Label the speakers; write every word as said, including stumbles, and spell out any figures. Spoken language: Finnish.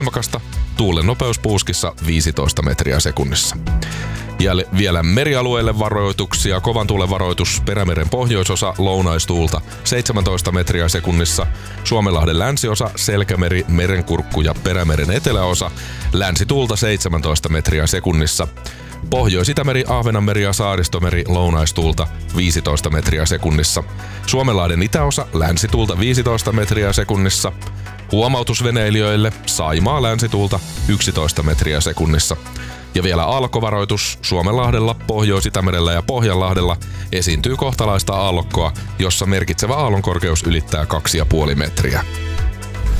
Speaker 1: voimakasta, tuulen nopeus puuskissa viisitoista metriä sekunnissa. Ja vielä merialueille varoituksia. Kovan tuulen varoitus Perämeren pohjoisosa, lounaistuulta seitsemäntoista metriä sekunnissa. Suomenlahden länsiosa, Selkämeri, Merenkurkku ja Perämeren eteläosa, länsituulta seitsemäntoista metriä sekunnissa. Pohjois-Itämeri, Ahvenanmeri ja Saaristomeri, lounaistuulta viisitoista metriä sekunnissa. Suomenlahden itäosa, länsituulta viisitoista metriä sekunnissa. Huomautus veneilijöille, Saimaa länsituulta yksitoista metriä sekunnissa. Ja vielä aallokkovaroitus Suomenlahdella, Pohjois-Itämerellä ja Pohjanlahdella esiintyy kohtalaista aallokkoa, jossa merkitsevä aallonkorkeus ylittää kaksi pilkku viisi metriä.